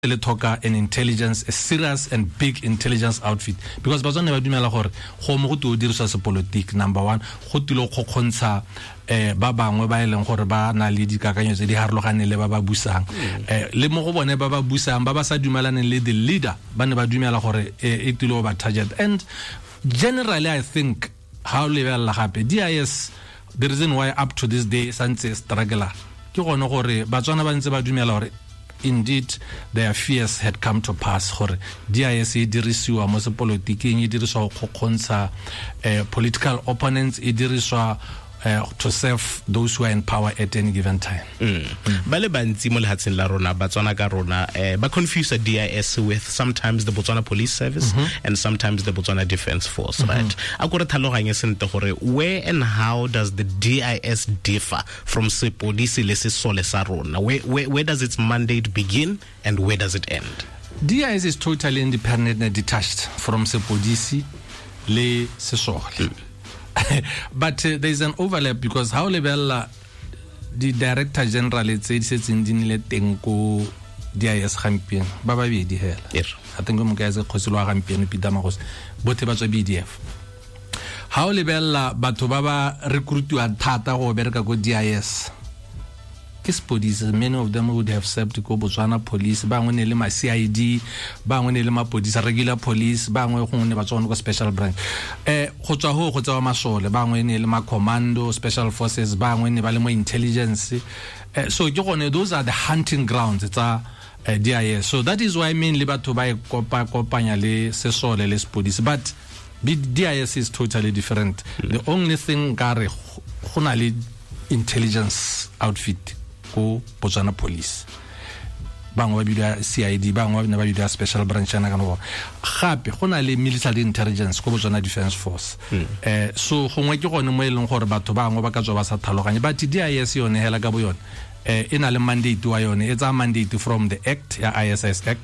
le thoka an intelligence, a serious and big intelligence outfit, because ba tsone ba dumela gore go mo go to dirisa se politique. Number one, go tilo go khontsha ba bangwe ba eleng gore ba na le dikakanyo tse di harologane le ba ba busang le mo go bone ba ba busang ba ba sa dumelaneng le the leader ba ne ba dumela gore e tilo ba target. And generally I think how level la gape DIS, the reason why up to this day santse struggler ke gone gore ba tswana ba ntse ba dumela gore indeed their fears had come to pass gore DIS e dirisiwa mo se politiking, e diriswa go khontsha political opponents, e diriswa to serve those who are in power at any given time. Bale bantsi mo lehatsheng la rona ba tswana ka rona ba confuse DIS with sometimes the Botswana Police Service and sometimes the Botswana Defence Force, right? Akore tlhaloganye sente gore where and how does the DIS differ from sepodisi le sesole sa rona? Where does its mandate begin and where does it end? DIS is totally independent and detached from sepodisi le sesole. But there is an overlap because how level the Director General says in the Tenko DIS champion Baba Bidi hell. I think we guys Kosilo champion Pidamagos, both BDF. How level Batobaba recruit you at Tata or Berga go DIS. Police, many of them would have served to go Botswana Police, Bangwene ma CID, Bangwene ma police, regular police, Bangwene Botswana special branch. Hotaho Hotawa Masole, Bangwene ma commando, special forces, Bangwene Balemo intelligence. So those are the hunting grounds. It's a DIS. So that is why mainly to buy Kopanya le Sesole les police. But DIS is totally different. The only thing Gare Honali intelligence outfit. Ko Botswana Police bangwe ba bidwa CID bangwe ba bidwa special branch na kana go gape go na le military intelligence ko Botswana Defence Force so gongwe ke gone mo eleng gore batho bangwe ba ka tswa ba sa tlhaloganye but DIS yone hela ka bo yone ena le mandate wa yone it's a mandate from the act ya ISS act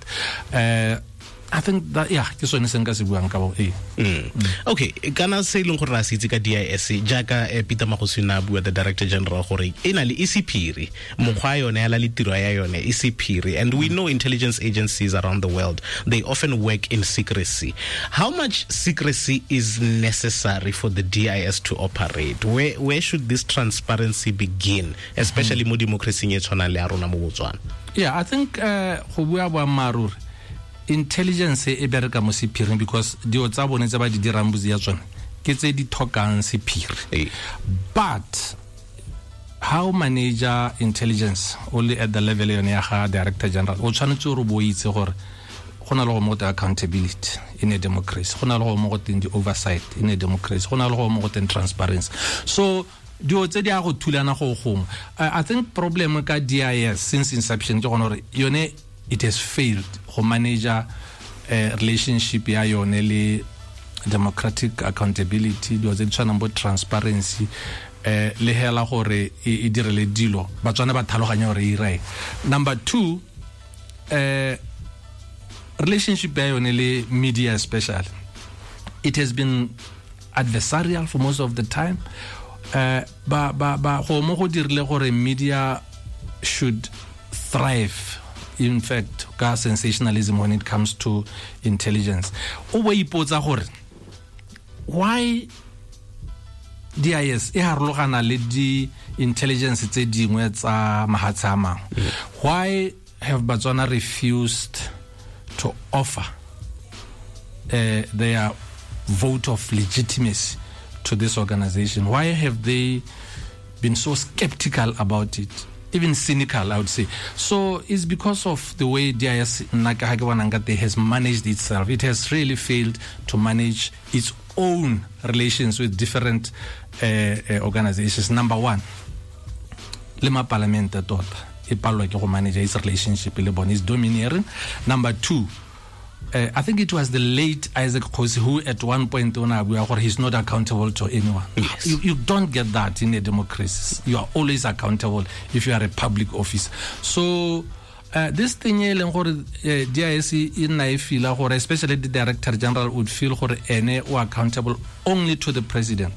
I think that ke sone se nka se buang ka bo okay kana se ileng gore ra se itse ka DIS jaaka Peter Magosina bua the Director General gore ena le isiphiri mokgwa yone ya la litiro ya yone isiphiri, and we know intelligence agencies around the world they often work in secrecy. How much secrecy is necessary for the DIS to operate? Where should this transparency begin, especially mo democracy e tshwana le a rona mo Botswana? I think go bua ba maruri intelligence e bereka mo sephiring because dio tsa bone tsa ba di dirang buzi ya tsone ke tse di thokang sephiri. But how manager intelligence only at the level ya ga Director General o tshwanetse re bo itse gore gona le go mo accountability in a democracy, gona le go mo the oversight in a democracy, gona le go mo transparency. So dio tse di a go thulana go gong I think problem ka DIS since inception ke gone yone it has failed to manage relationship ya yone le democratic accountability do tse tshwana bo transparency le hela gore e direle dilo ba tswana ba thaloganya gore e right. Number 2 relationship ya yone le media especially it has been adversarial for most of the time ba go mo go dirile gore media should thrive. In fact, ka sensationalism when it comes to intelligence. Why DIS e harologana le di intelligence tse dingwe tsa mahatsama? Why have Botswana refused to offer their vote of legitimacy to this organization? Why have they been so skeptical about it? Even cynical, I would say. So it's because of the way DIS has managed itself. It has really failed to manage its own relations with different organizations. Number 1, Lima Parliament to manage its relationship is domineering. Number 2, I think it was the late Isaac Khosi who at one point he's not accountable to anyone. Yes. You don't get that in a democracy. You are always accountable if you are a public office. So this thing DIS in especially the Director General would feel or accountable only to the President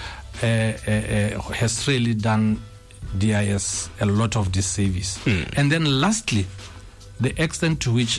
has really done DIS a lot of disservice. And then lastly, the extent to which